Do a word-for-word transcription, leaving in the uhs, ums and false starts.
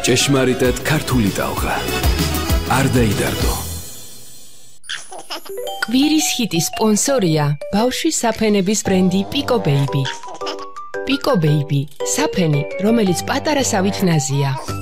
ჭეშმარიტად ქართული ტალღა. არ დაიდარდო. კვირის ჰიტის სპონსორია ბავშვის საფენების ბრენდი Pico Baby. Pico Baby, საფენი, რომელიც პატარა სავით ნაზია.